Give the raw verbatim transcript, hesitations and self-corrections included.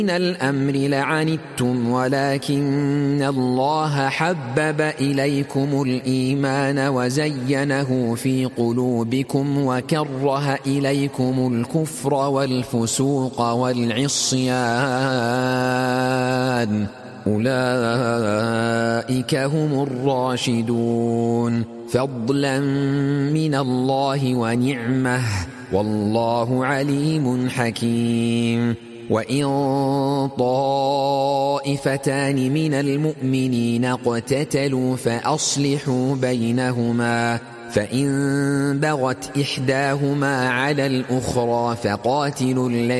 من الأمر لعنتم ولكن الله حبب إليكم الإيمان وزينه في قلوبكم وكره إليكم الكفر والفسوق والعصيان أولئك هم الراشدون فضلا من الله ونعمه والله عليم حكيم. وإن طائفتان من المؤمنين اقتتلوا فأصلحوا بينهما فإن بغت إحداهما على الأخرى فقاتلوا التي